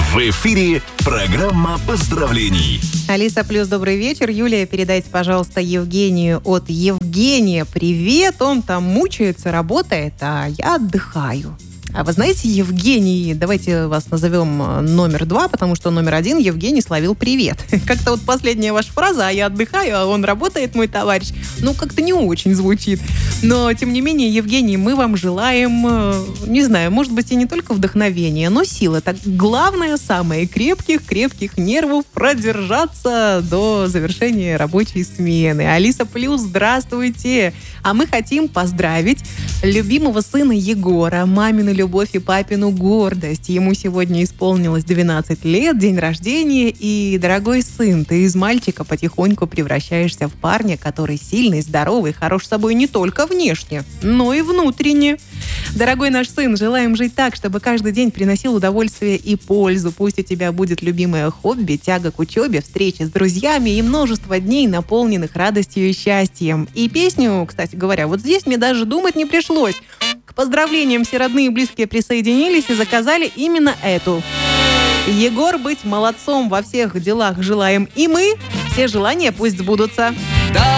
В эфире программа поздравлений. Алиса Плюс, добрый вечер. Юлия, передайте, пожалуйста, Евгению от Евгения привет. Он там мучается, работает, а я отдыхаю. А вы знаете, Евгений, давайте вас назовем номер 2, потому что номер 1 Евгений словил привет. Как-то вот последняя ваша фраза, а я отдыхаю, а он работает, мой товарищ, как-то не очень звучит. Но, тем не менее, Евгений, мы вам желаем, не знаю, может быть, и не только вдохновения, но силы. Так, главное, самое, крепких нервов продержаться до завершения рабочей смены. Алиса Плюс, здравствуйте! А мы хотим поздравить любимого сына Егора, мамину любовь и папину гордость. Ему сегодня исполнилось 12 лет, день рождения, и, дорогой сын, ты из мальчика потихоньку превращаешься в парня, который сильный, здоровый, хорош собой не только внешне, но и внутренне. Дорогой наш сын, желаем жить так, чтобы каждый день приносил удовольствие и пользу. Пусть у тебя будет любимое хобби, тяга к учебе, встречи с друзьями и множество дней, наполненных радостью и счастьем. И песню, кстати говоря, вот здесь мне даже думать не пришлось. К поздравлениям все родные и близкие присоединились и заказали именно эту. Егор, быть молодцом во всех делах желаем и мы. Все желания пусть сбудутся.